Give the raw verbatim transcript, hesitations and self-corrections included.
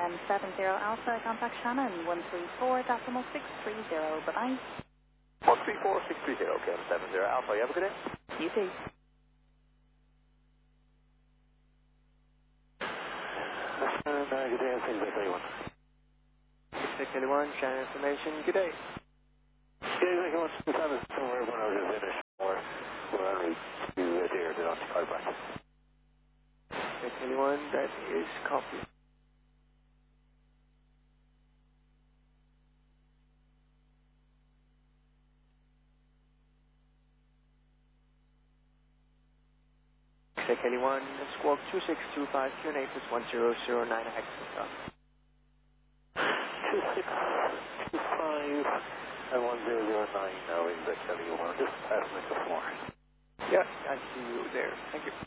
M seven zero Alpha, contact Shannon, one three four decimal six three zero, bye-bye. one three four six three zero, K M seven zero Alpha, you have a good day? You too. Uh, good day, things like anyone. six eighty-one, Shannon Information, good day. Yeah, thank you much. The time is somewhere when I was in a or we're on route to uh, there, the Nazi chiropractor. six eighty-one, that is copy. six eighty-one, squawk two six two five, Q N A plus one zero zero nine, X. two six two five and one zero zero nine now is the Kelly one. Just past me before. Yeah, I see you there. Thank you.